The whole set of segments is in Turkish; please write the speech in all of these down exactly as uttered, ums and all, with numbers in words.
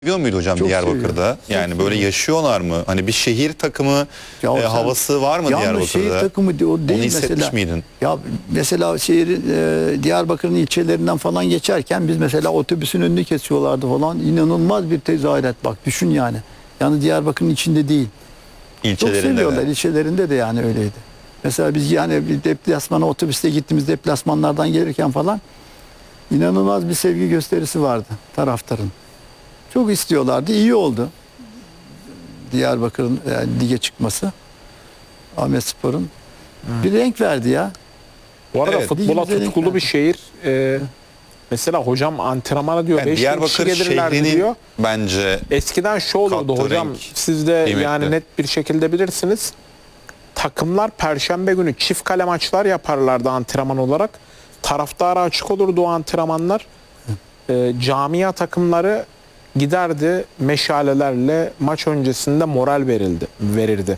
Seviyor muydu hocam Çok Diyarbakır'da? seviyorum. Yani Çok böyle seviyorum. yaşıyorlar mı? Hani bir şehir takımı Ya e, sen- havası var mı Yalnız Diyarbakır'da? şehir takımı de- o değil Onu hissetmiş mesela. miydin? Ya mesela şehrin e, Diyarbakır'ın ilçelerinden falan geçerken biz mesela otobüsün önünü kesiyorlardı falan. İnanılmaz bir tezahürat, bak düşün yani. Yani Diyarbakır'ın içinde değil. Çok İlçelerinde seviyorlar. de. İlçelerinde de yani öyleydi. Mesela biz yani bir deplasmana otobüste gittiğimiz deplasmanlardan gelirken falan inanılmaz bir sevgi gösterisi vardı taraftarın. Çok istiyorlardı. İyi oldu. Diyarbakır'ın yani lige çıkması. Ahmetspor'un bir renk verdi ya. Bu arada Evet, futbola güzel tutkulu ekran. bir şehir. Ee, mesela hocam antrenmana diyor Yani beş bin kişi Diyarbakır gelirlerdi şehrinin diyor. bence Eskiden şu olurdu kattığı hocam, renk siz de kıymetli. yani net bir şekilde bilirsiniz. Takımlar perşembe günü çift kale maçlar yaparlardı antrenman olarak. Taraftara açık olurdu o antrenmanlar. Ee, camia takımları giderdi meşalelerle maç öncesinde moral verildi, verirdi.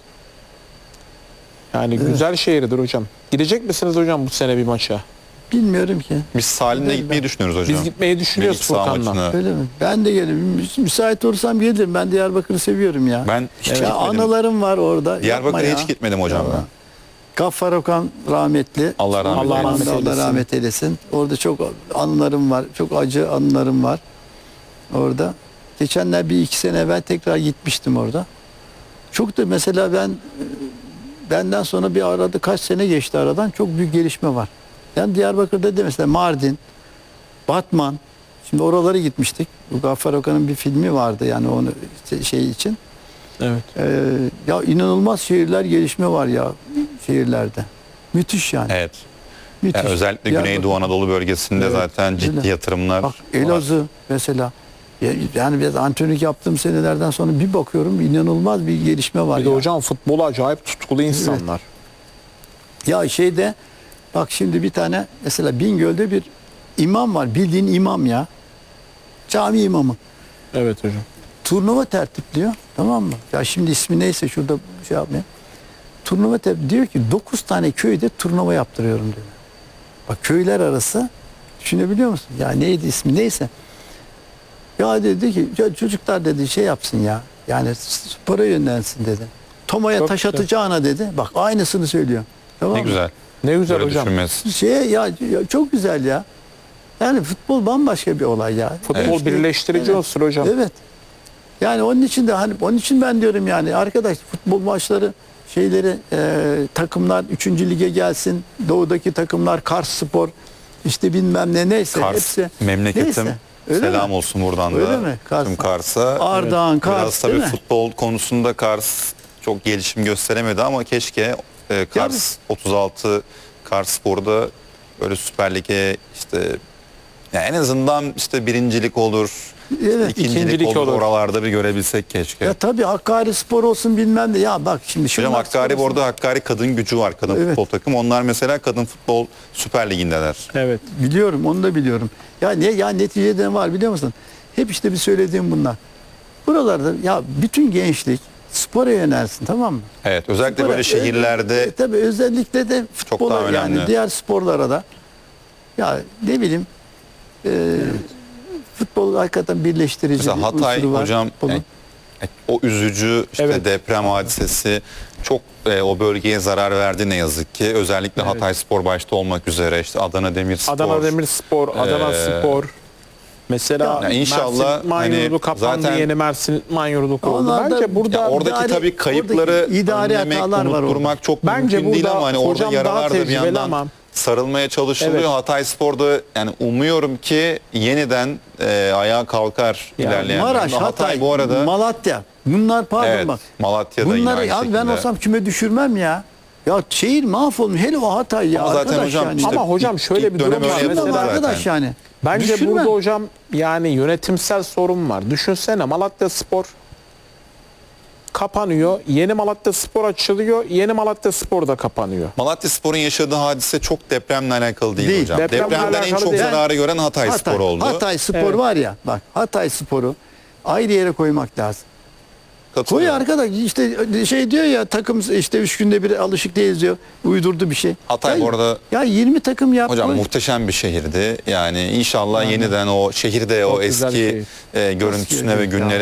Yani güzel şehirdir hocam. Gidecek misiniz hocam bu sene bir maça? Bilmiyorum ki. biz Salim'le Ben- gitmeyi düşünüyoruz hocam. Biz gitmeyi Bir düşünüyoruz iç saha Furkan'la. maçına. Öyle mi? Ben de gelirim. Müs- Müsait olursam gelirim. Ben Diyarbakır'ı seviyorum ya. Ben hiç ya gitmedim. anılarım var orada. Diyarbakır'a Yapma ya. hiç gitmedim hocam ben. Gaffar Okan rahmetli. Allah rahmet Allah eylesin. rahmet Allah eylesin. rahmet eylesin. Orada çok anılarım var. Çok acı anılarım var. Orada. Geçenler bir iki sene evvel tekrar gitmiştim orada. Çok da mesela ben benden sonra bir arada kaç sene geçti aradan, çok büyük gelişme var. Yani Diyarbakır'da da mesela Mardin, Batman, şimdi oralara gitmiştik. Bu Gaffar Okan'ın bir filmi vardı yani onu işte şey için. Evet. Ee, ya inanılmaz şehirler, gelişme var ya şehirlerde. Müthiş yani. Evet. Müthiş. Yani özellikle Diyarbakır- Güneydoğu Anadolu bölgesinde Evet, zaten ciddi öyle. yatırımlar Bak var. Elazığ mesela. Ya- Yani biraz antrenörlük yaptığım senelerden sonra bir bakıyorum inanılmaz bir gelişme var Bir de ya. hocam futbola acayip tutkulu insanlar. Ya şeyde bak şimdi bir tane mesela Bingöl'de bir imam var. Bildiğin imam ya. Cami imamı. Evet hocam. Turnuva tertipliyor. Tamam mı? Ya şimdi ismi neyse şurada şey yapmayayım. Turnuva tertip diyor ki dokuz tane köyde turnuva yaptırıyorum diyor. Bak köyler arası, düşünebiliyor musun? Ya neydi ismi neyse. Ya dedi ki ya çocuklar dedi şey yapsın ya. Yani spora yönlensin dedi. Toma'ya Çok taş güzel. atacağına dedi. Bak aynısını söylüyor. Tamam Ne mı? güzel. Ne güzel Böyle hocam. düşünmesi. Şeye ya, ya çok güzel ya. Yani futbol bambaşka bir olay ya. Futbol Evet. birleştirici Evet. unsur hocam. Evet. Yani onun için de hani onun için ben diyorum yani arkadaş futbol maçları şeyleri e, takımlar üçüncü lige gelsin. Doğudaki takımlar Kars Spor işte bilmem ne neyse Kars hepsi. memleketim. Neyse. Öyle Selam mi? olsun buradan Öyle da mi? Kars. tüm Kars'a. Ardahan, Kars Biraz tabii değil mi? futbol konusunda Kars çok gelişim gösteremedi ama keşke e, Kars otuz altı Kars Spor'da böyle Süper Lig'e işte yani en azından işte birincilik olur, Evet. ikincilik, ikincilik olur, olur. oralarda bir görebilsek keşke. Ya tabii Hakkari Spor olsun bilmem ne. Ya bak şimdi Hocam şunlar Hakkari spor bu olsun. arada Hakkari kadın gücü var, kadın Evet. futbol takımı. Onlar mesela kadın futbol Süper Ligi'ndeler. Evet. Biliyorum, onu da biliyorum. Ya ne ya neticede ne var biliyor musun? Hep işte bir söylediğim bunlar. Buralarda ya bütün gençlik spora yönelsin, tamam mı? Evet, özellikle Spora- böyle şehirlerde E, tabii özellikle de futbola daha önemli. yani diğer sporlara da ya ne bileyim e, futbol hakikaten birleştirici mesela bir Hatay unsuru var hocam futbolun. yani, o üzücü işte Evet. deprem hadisesi çok e, o bölgeye zarar verdi ne yazık ki. Özellikle Hatay Spor başta olmak üzere işte Adana Demirspor. Adana Demirspor, Adana Ee, Spor. Mesela Ya inşallah Mersin İtman hani Yurdu kapandı, zaten- yeni Mersin İtman Yurdu kuruldu. Onlar da- Bence burada Ya oradaki İdari- tabii kayıpları oradaki idari önlemek, hatalar var unutturmak çok Bence mümkün değil burada ama hani hocam orada daha yaralar da bir tecrübeli yandan ama- sarılmaya çalışılıyor. Evet. Hatay Spor'da yani umuyorum ki yeniden e, ayağa kalkar Ya ilerleyen. Maraş, dönemde. Hatay, bu arada Malatya. Bunlar pardon evet, bak. Malatya'da yine Bunları aynı ya ben şekilde. olsam küme düşürmem ya. Ya şehir mahvolmuş. Hele o Hatay ya Ama zaten arkadaş hocam yani. işte Ama hocam ilk- şöyle ilk bir dönem durum var. öyle Düşürmem yapıldı Mesela- arkadaş zaten. yani. Bence Düşürmem. burada hocam yani yönetimsel sorun var. Düşünsene Malatya Spor kapanıyor. Yeni Malatya Spor açılıyor. Yeni Malatya Spor da kapanıyor. Malatya Spor'un yaşadığı hadise çok depremle alakalı değil, Değil. hocam. Depremle Depremden en alakalı çok değil. zararı gören Hatay, Hatay, Spor oldu. Hatay Spor Evet. var ya bak Hatay Spor'u ayrı yere koymak lazım. Koy Katılıyorum. arkadaş işte şey diyor ya takım işte üç günde bir alışık değiliz diyor. Uydurdu bir şey. Hatay ya, bu arada- ya yirmi takım yaptı. Hocam muhteşem bir şehirdi. Yani inşallah yeniden o şehirde o Çok güzel eski şehir. e, görüntüsüne ve Nasıl günlere